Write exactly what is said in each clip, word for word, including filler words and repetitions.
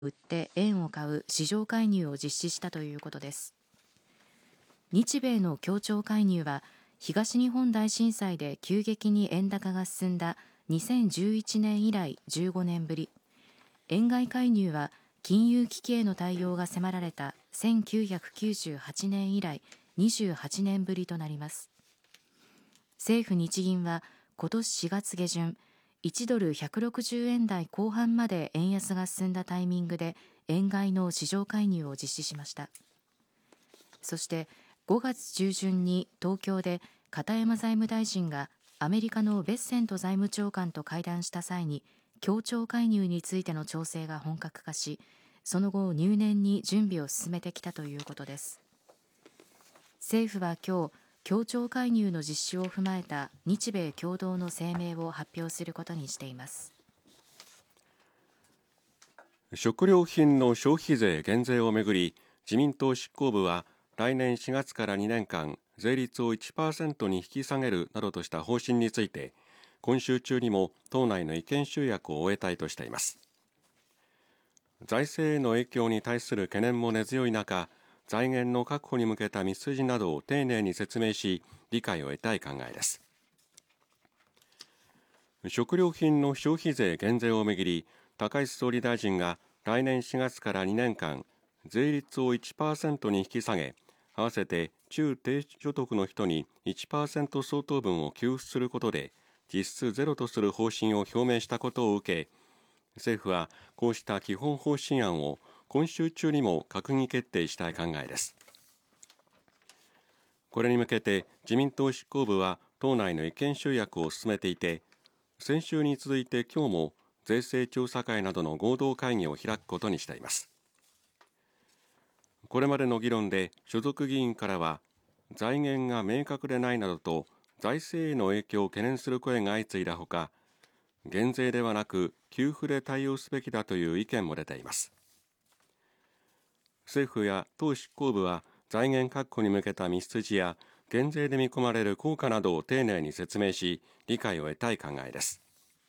売って円を買う市場介入を実施したということです。日米の協調介入は東日本大震災で急激に円高が進んだにせんじゅういちねん以来じゅうごねんぶり、円買い介入は金融危機への対応が迫られたせんきゅうひゃくきゅうじゅうはちねん以来にじゅうはちねんぶりとなります。政府日銀は今年しがつ下旬、いちドルひゃくろくじゅうえん台後半まで円安が進んだタイミングで円買いの市場介入を実施しました。そしてごがつ中旬に東京で片山財務大臣がアメリカのベッセント財務長官と会談した際に協調介入についての調整が本格化し、その後入念に準備を進めてきたということです。政府は今日協調介入の実施を踏まえた日米共同の声明を発表することにしています。 食料品の消費税減税をめぐり、自民党執行部は来年しがつからにねんかん税率を いちパーセント に引き下げるなどとした方針について、今週中にも党内の意見集約を終えたいとしています。財政への影響に対する懸念も根強い中、財源の確保に向けた道筋などを丁寧に説明し、理解を得たい考えです。食料品の消費税減税をめぐり、高市総理大臣が来年しがつからにねんかん税率を いちパーセント に引き下げ、合わせて中低所得の人に いちパーセント 相当分を給付することで実質ゼロとする方針を表明したことを受け、政府はこうした基本方針案を今週中にも閣議決定したい考えです。これに向けて自民党執行部は党内の意見集約を進めていて、先週に続いて今日も税制調査会などの合同会議を開くことにしています。これまでの議論で所属議員からは、財源が明確でないなどと財政への影響を懸念する声が相次いだほか、減税ではなく給付で対応すべきだという意見も出ています。政府や党執行部は財源確保に向けた道筋や減税で見込まれる効果などを丁寧に説明し、理解を得たい考えです。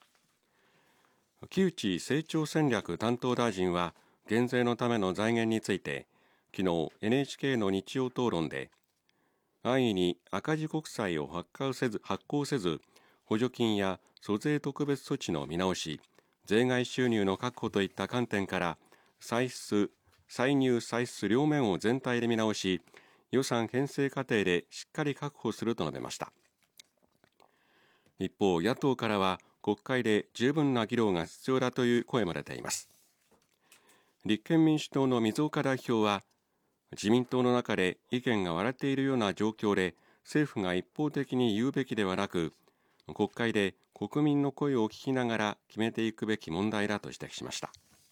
木内成長戦略担当大臣は減税のための財源について、昨日 エヌエイチケー の日曜討論で、安易に赤字国債を発行せず、発行せず補助金や租税特別措置の見直し、税外収入の確保といった観点から歳出、歳入歳出両面を全体で見直し、予算編成過程でしっかり確保すると述べました。一方、野党からは国会で十分な議論が必要だという声も出ています。立憲民主党の水岡代表は、自民党の中で意見が割れているような状況で政府が一方的に言うべきではなく、国会で国民の声を聞きながら決めていくべき問題だと指摘しました。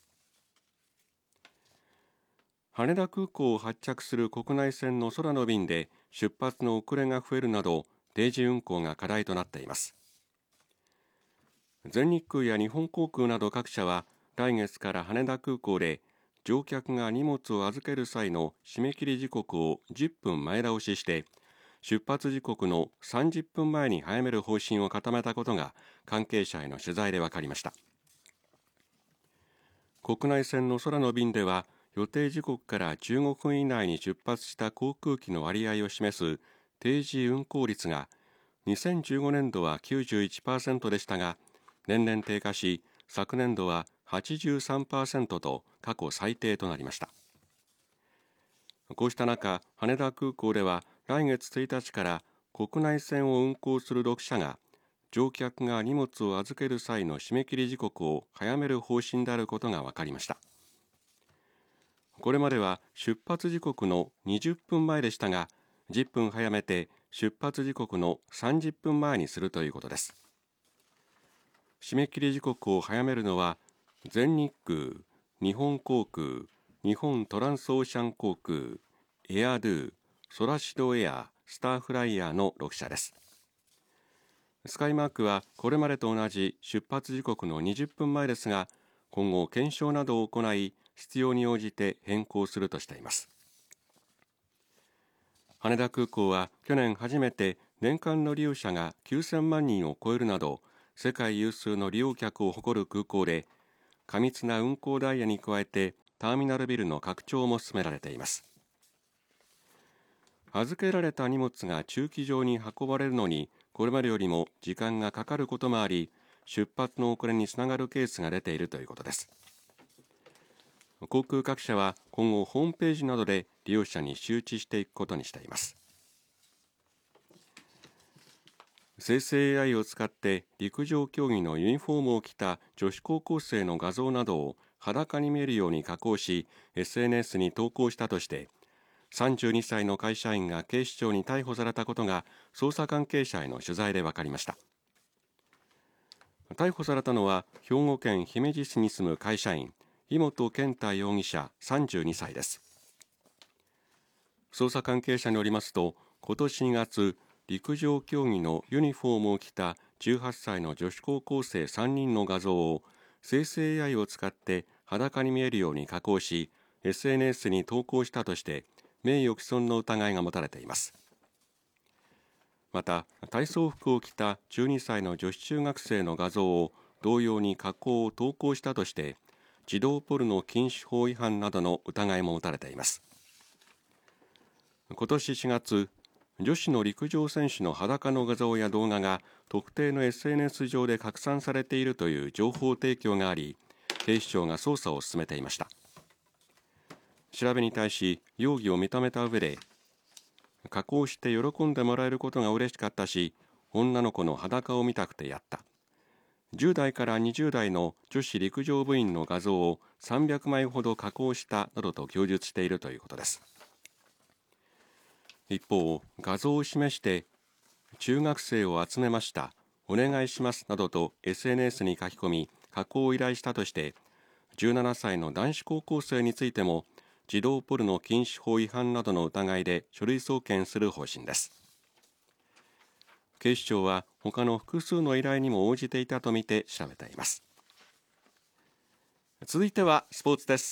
羽田空港を発着する国内線の空の便で出発の遅れが増えるなど定時運航が課題となっています。全日空や日本航空など各社は来月から羽田空港で乗客が荷物を預ける際の締め切り時刻をじゅっぷん前倒しして出発時刻のさんじゅっぷんまえに早める方針を固めたことが関係者への取材で分かりました。国内線の空の便では予定時刻からじゅうごふん以内に出発した航空機の割合を示す定時運航率がにせんじゅうごねんどは きゅうじゅういちパーセント でしたが、年々低下し昨年度は はちじゅうさんパーセント と過去最低となりました。こうした中、羽田空港では来月ついたちから国内線を運航するろくしゃが乗客が荷物を預ける際の締め切り時刻を早める方針であることが分かりました。これまでは出発時刻のにじゅっぷんまえでしたが、じゅっぷん早めて出発時刻のさんじゅっぷんまえにするということです。締め切り時刻を早めるのは全日空、日本航空、日本トランスオーシャン航空、エアドゥ、ソラシドエア、スターフライヤーのろくしゃです。スカイマークはこれまでと同じ出発時刻のにじゅっぷんまえですが、今後検証などを行い必要に応じて変更するとしています。羽田空港は去年初めて年間の利用者がきゅうせんまんにんを超えるなど世界有数の利用客を誇る空港で、 過密な運行ダイヤに加えてターミナルビルの拡張も進められています。預けられた荷物が駐機場に運ばれるのにこれまでよりも時間がかかることもあり、出発の遅れにつながるケースが出ているということです。航空各社は今後ホームページなどで利用者に周知していくことにしています。生成 エーアイ を使って陸上競技のユニフォームを着た女子高校生の画像などを裸に見えるように加工し エスエヌエス に投稿したとしてさんじゅうにさいの会社員が警視庁に逮捕されたことが捜査関係者への取材で分かりました。逮捕されたのは兵庫県姫路市に住む会社員井本健太容疑者さんじゅうにさいです。捜査関係者によりますと、今年にがつ陸上競技のユニフォームを着たじゅうはっさいの女子高校生さんにんの画像を生成 エーアイ を使って裸に見えるように加工し エスエヌエス に投稿したとして名誉毀損の疑いが持たれています。また体操服を着たじゅうにさいの女子中学生の画像を同様に加工を投稿したとして児童ポルノ禁止法違反などの疑いも持たれています。今年しがつ、女子の陸上選手の裸の画像や動画が特定の エスエヌエス 上で拡散されているという情報提供があり、警視庁が捜査を進めていました。調べに対し容疑を認めた上で、加工して喜んでもらえることが嬉しかったし、女の子の裸を見たくてやった。じゅう代からにじゅう代の女子陸上部員の画像をさんびゃくまいほど加工したなどと供述しているということです。一方、画像を示して中学生を集めました、お願いしますなどと エスエヌエス に書き込み加工を依頼したとしてじゅうななさいの男子高校生についても児童ポルノ禁止法違反などの疑いで書類送検する方針です。警視庁は他の複数の依頼にも応じていたとみて調べています。続いてはスポーツです。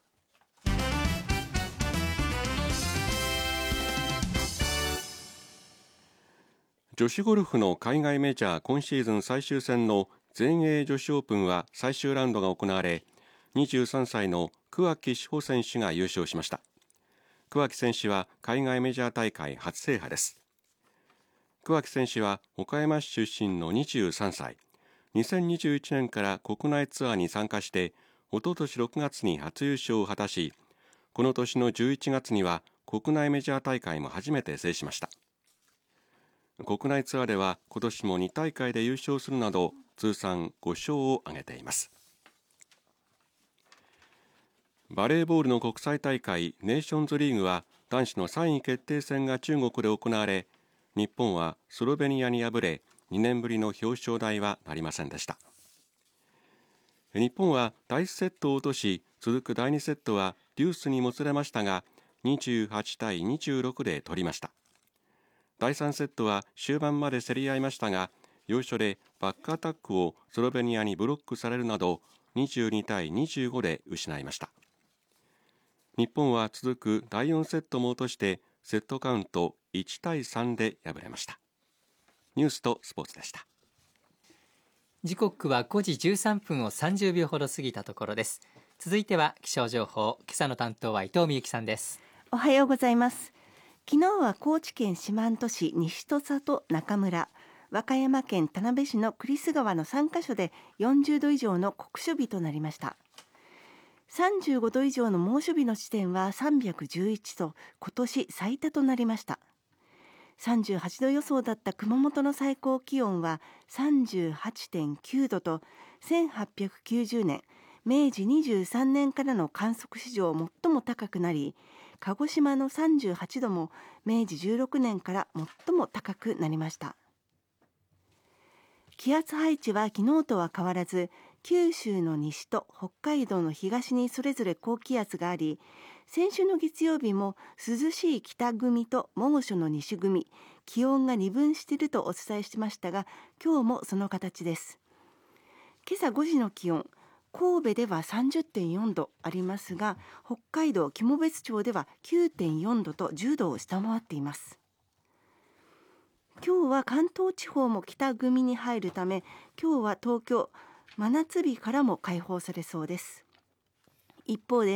女子ゴルフの海外メジャー今シーズン最終戦の全英女子オープンは最終ラウンドが行われ、にじゅうさんさいの桑木志帆選手が優勝しました。桑木選手は海外メジャー大会初制覇です。桑木選手は岡山市出身のにじゅうさんさい、にせんにじゅういちねんから国内ツアーに参加しておととしろくがつに初優勝を果たし、この年のじゅういちがつには国内メジャー大会も初めて制しました。国内ツアーでは今年もに大会で優勝するなど通算ご勝を挙げています。バレーボールの国際大会ネーションズリーグは男子のさんい決定戦が中国で行われ、日本はスロベニアに敗れにねんぶりの表彰台はなりませんでした。日本は第いちセットを落とし、続くだいにセットはデュースにもつれましたがにじゅうはちたいにじゅうろくで取りました。だいさんセットは終盤まで競り合いましたが、要所でバックアタックをスロベニアにブロックされるなどにじゅうにたいにじゅうごで失いました。日本は続くだいよんセットも落としてセットカウントいちたいさんで敗れました。ニュースとスポーツでした。 時刻はごじじゅうさんぷんをさんじゅうびょうほど過ぎたところです。続いては気象情報、今朝の担当は伊藤美幸さんです。 おはようございます。昨日は高知県四万十市西土佐と中村、和歌山県田辺市の栗栖川のさんカ所でよんじゅうど以上の酷暑日となりました。さんじゅうごど以上の猛暑日の地点はさんびゃくじゅういちと今年最多となりました。さんじゅうはちど予想だった熊本の最高気温は さんじゅうはちてんきゅうどとせんはっぴゃくきゅうじゅうねんめいじにじゅうさんねんからの観測史上最も高くなり、鹿児島のさんじゅうはちどもめいじじゅうろくねんから最も高くなりました。気圧配置は昨日とは変わらず、九州の西と北海道の東にそれぞれ高気圧があり、先週の月曜日も涼しい北組と猛暑の西組、気温が二分しているとお伝えしましたが、今日もその形です。今朝ごじの気温、神戸では さんじゅってんよんどありますが、北海道肝別町では きゅうてんよんどとじゅうどを下回っています。今日は関東地方も北組に入るため、今日は東京真夏日からも解放されそうです。一方で